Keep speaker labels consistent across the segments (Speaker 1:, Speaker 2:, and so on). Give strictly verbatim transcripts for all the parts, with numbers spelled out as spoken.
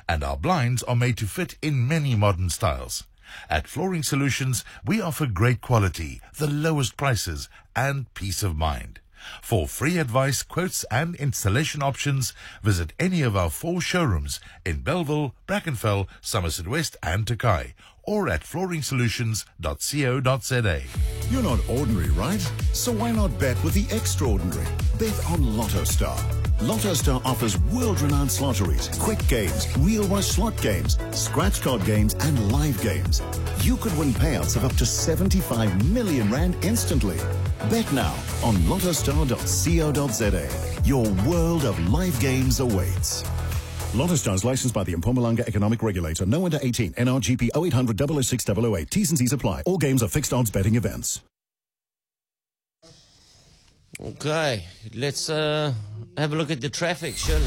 Speaker 1: and our blinds are made to fit in many modern styles. At Flooring Solutions, we offer great quality, the lowest prices, and peace of mind. For free advice, quotes, and installation options, visit any of our four showrooms in Bellville, Brackenfell, Somerset West, and Tokai, or at flooring solutions dot co dot za.
Speaker 2: You're not ordinary, right? So why not bet with the extraordinary? Bet on Lotto Star. Lotto Star offers world-renowned lotteries, quick games, wheel-wash slot games, scratch card games, and live games. You could win payouts of up to seventy-five million rand instantly. Bet now on lotto star dot co dot za. Your world of live games awaits. Lotto Star is licensed by the Mpumalanga Economic Regulator. No under eighteen. N R G P oh eight hundred, double oh six, double oh eight. T's and C's apply. All games are fixed odds betting events.
Speaker 3: Okay, let's uh, have a look at the traffic, Shirley.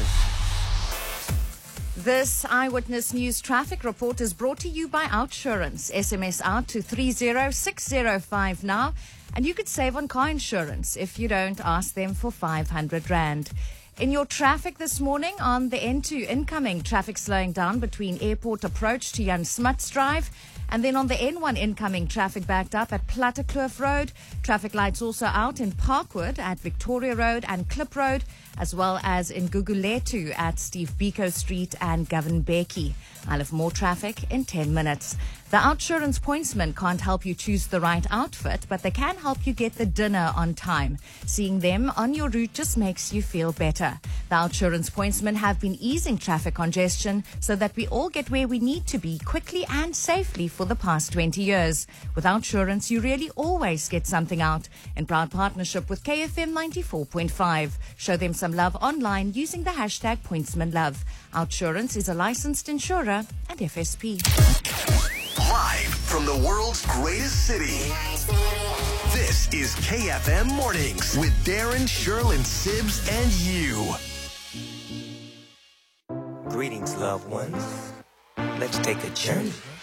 Speaker 4: This Eyewitness News traffic report is brought to you by Outsurance. S M S out to three zero six zero five now, and you could save on car insurance if you don't ask them for five hundred rand. In your traffic this morning, on the N two incoming, traffic slowing down between Airport Approach to Jan Smuts Drive. And then on the N one incoming, traffic backed up at Plattekloof Road. Traffic lights also out in Parkwood at Victoria Road and Klip Road, as well as in Guguletu at Steve Biko Street and Govan Becky. I'll have more traffic in ten minutes. The Outsurance pointsmen can't help you choose the right outfit, but they can help you get the dinner on time. Seeing them on your route just makes you feel better. The Outsurance pointsmen have been easing traffic congestion so that we all get where we need to be quickly and safely for the past twenty years. With Outsurance, you really always get something out. In proud partnership with K F M ninety-four point five. Show them some love online using the hashtag pointsmanlove. Outsurance is a licensed insurer and F S P.
Speaker 5: Live from the world's greatest city. This is K F M Mornings with Darren, Sherlyn, Sibs, and you.
Speaker 6: Greetings, loved ones. Let's take a journey.